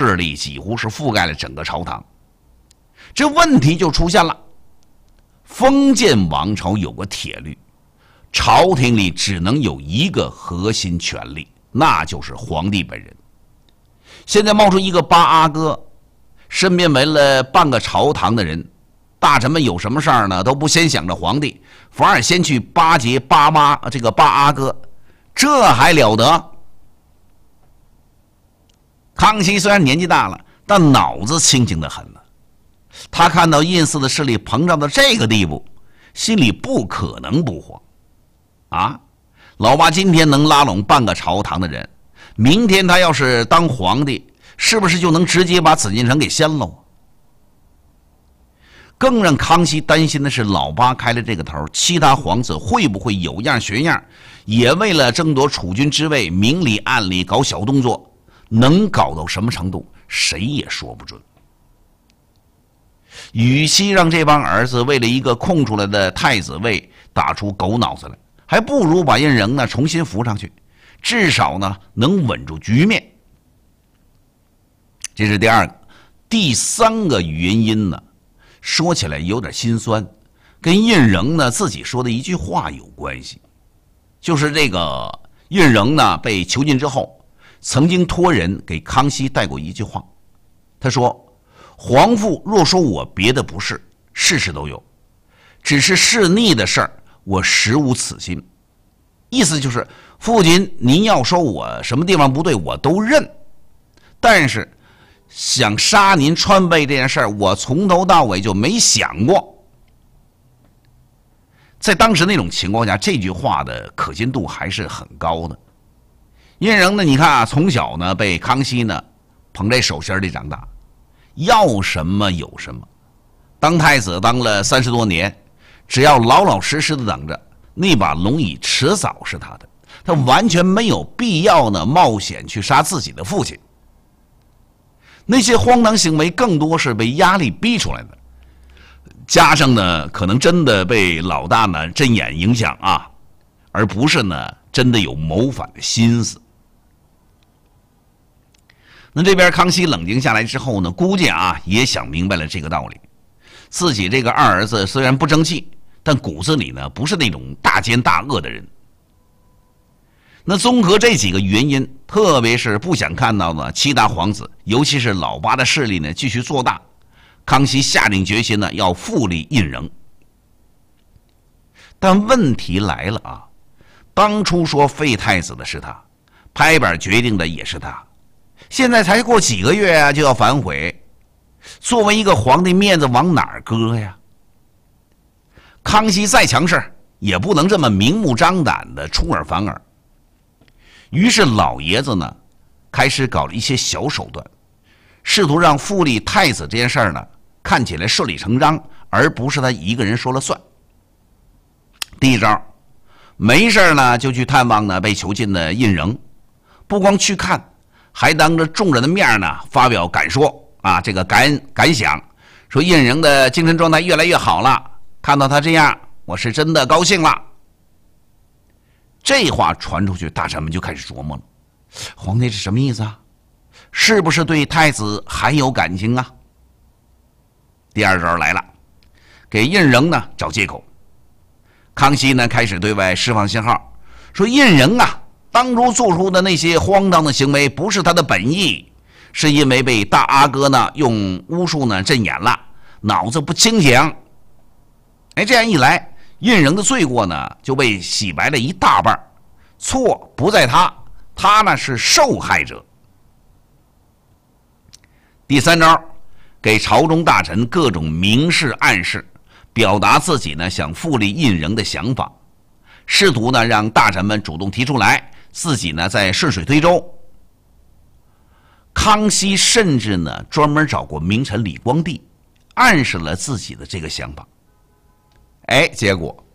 势力几乎是覆盖了整个朝堂。这问题就出现了，封建王朝有个铁律，朝廷里只能有一个核心权力，那就是皇帝本人。现在冒出一个八阿哥，身边围了半个朝堂的人，大臣们有什么事儿呢，都不先想着皇帝，反而先去巴结八阿哥，这还了得？康熙虽然年纪大了，但脑子清醒得很了。他看到胤祀的势力膨胀到这个地步，心里不可能不慌啊！老八今天能拉拢半个朝堂的人，明天他要是当皇帝，是不是就能直接把紫禁城给掀了？更让康熙担心的是，老八开了这个头，其他皇子会不会有样学样，也为了争夺储君之位，明里暗里搞小动作，能搞到什么程度，谁也说不准。与其让这帮儿子为了一个空出来的太子位打出狗脑子来，还不如把胤禛呢重新扶上去，至少呢能稳住局面。这是第二个。第三个原因呢，说起来有点心酸，跟胤禛呢自己说的一句话有关系。就是这个胤禛呢被囚禁之后，曾经托人给康熙带过一句话，他说：皇父若说我别的不是，事事都有，只是事逆的事儿，我实无此心。意思就是，父亲您要说我什么地方不对，我都认，但是想杀您川贝这件事儿，我从头到尾就没想过。在当时那种情况下，这句话的可信度还是很高的。胤禛呢，你看啊，从小呢被康熙呢捧在手心里长大，要什么有什么。当太子当了30多年，只要老老实实的等着，那把龙椅迟早是他的，他完全没有必要呢冒险去杀自己的父亲。那些荒唐行为更多是被压力逼出来的，加上呢可能真的被老大呢睁眼影响啊，而不是呢真的有谋反的心思。那这边康熙冷静下来之后呢，估计啊也想明白了这个道理，自己这个二儿子虽然不争气，但骨子里呢不是那种大奸大恶的人。那综合这几个原因，特别是不想看到呢其他皇子，尤其是老八的势力呢继续做大，康熙下定决心呢要复立胤禛。但问题来了啊，当初说废太子的是他，拍板决定的也是他，现在才过几个月啊就要反悔，作为一个皇帝，面子往哪儿搁呀？康熙再强势也不能这么明目张胆的出尔反尔。于是老爷子呢开始搞了一些小手段，试图让复立太子这件事儿呢看起来顺理成章，而不是他一个人说了算。第一招，没事呢就去探望呢被囚禁的胤禛，不光去看，还当着众人的面呢发表感说啊，这个感想，说胤禛的精神状态越来越好了，看到他这样，我是真的高兴了。这话传出去，大臣们就开始琢磨了，皇帝是什么意思啊？是不是对太子还有感情啊？第二招来了，给胤禛呢找借口。康熙呢开始对外释放信号，说胤禛啊当初做出的那些荒唐的行为不是他的本意，是因为被大阿哥呢用巫术呢镇眼了，脑子不清醒。这样一来，胤禛的罪过呢就被洗白了一大半，错不在他，他呢是受害者。第三招，给朝中大臣各种明示暗示，表达自己呢想复立胤禛的想法，试图呢让大臣们主动提出来，自己呢再顺水推舟。康熙甚至呢专门找过名臣李光地，暗示了自己的这个想法。结果